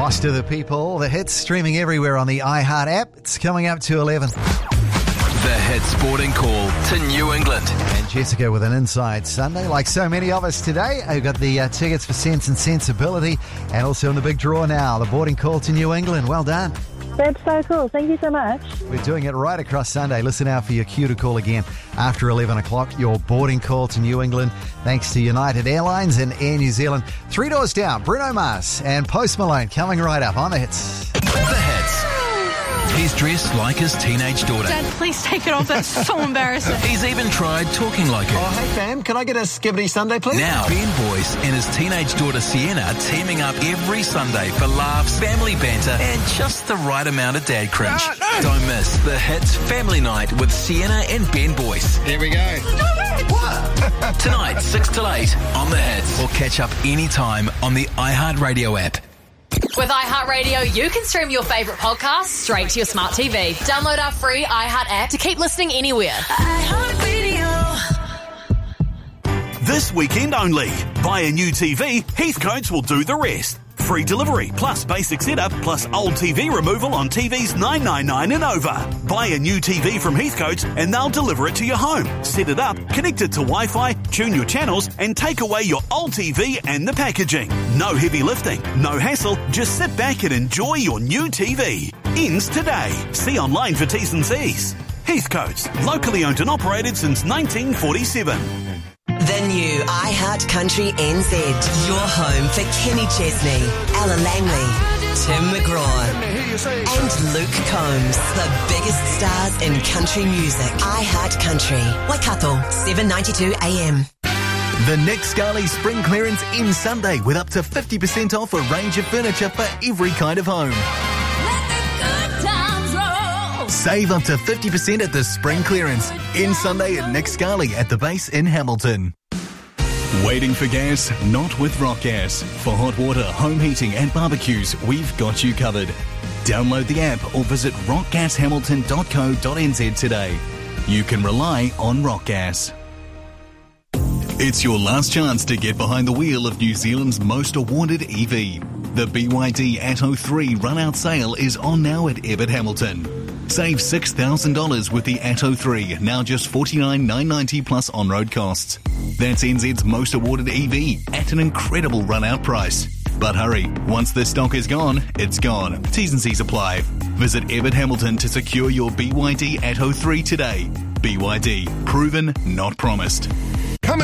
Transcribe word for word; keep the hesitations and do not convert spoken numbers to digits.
Foster the People, the hits streaming everywhere on the iHeart app. It's coming up to eleven. The Hit Sporting Call to New England. And Jessica with an Inside Sunday, like so many of us today. I've got the uh, tickets for Sense and Sensibility, and also in the big draw now, the boarding call to New England. Well done. That's so cool. Thank you so much. We're doing it right across Sunday. Listen out for your cue to call again after eleven o'clock. Your boarding call to New England, thanks to United Airlines and Air New Zealand. Three doors down, Bruno Mars and Post Malone coming right up on the hits. The Hits. He's dressed like his teenage daughter. Dad, please take it off. That's so embarrassing. He's even tried talking like her. Oh, hey, fam. Can I get a skibbity Sunday, please? Now, Ben Boyce and his teenage daughter Sienna are teaming up every Sunday for laughs, family banter, and just the right amount of dad cringe. No, no. Don't miss the Hits Family Night with Sienna and Ben Boyce. Here we go. What? Tonight, six till eight on The Hits. Or catch up anytime on the iHeartRadio app. With iHeartRadio, you can stream your favourite podcasts straight to your smart T V. Download our free iHeart app to keep listening anywhere. iHeartRadio. This weekend only. Buy a new T V, Heathcotes will do the rest. Free delivery, plus basic setup, plus old T V removal on T Vs nine ninety-nine and over. Buy a new T V from Heathcotes and they'll deliver it to your home. Set it up, connect it to Wi-Fi, tune your channels and take away your old T V and the packaging. No heavy lifting, no hassle, just sit back and enjoy your new T V. Ends today. See online for T's and C's. Heathcotes, locally owned and operated since nineteen forty-seven. The new iHeart Country N Z. Your home for Kenny Chesney, Ella Langley, Tim McGraw, and Luke Combs. The biggest stars in country music. iHeart Country. Waikato, seven ninety-two A M. The Nick Scali Spring Clearance ends Sunday with up to fifty percent off a range of furniture for every kind of home. Save up to fifty percent at the Spring Clearance. Ends Sunday at Nick Scali at the base in Hamilton. Waiting for gas? Not with Rock Gas. For hot water, home heating and barbecues, we've got you covered. Download the app or visit rock gas hamilton dot co dot n z today. You can rely on Rock Gas. It's your last chance to get behind the wheel of New Zealand's most awarded E V. The B Y D Atto three run-out sale is on now at Ebbett Hamilton. Save six thousand dollars with the Atto three, now just forty-nine thousand nine hundred ninety dollars plus on-road costs. That's N Z's most awarded E V at an incredible run-out price. But hurry, once the stock is gone, it's gone. T's and C's apply. Visit Ebbett Hamilton to secure your B Y D Atto three today. B Y D, proven, not promised.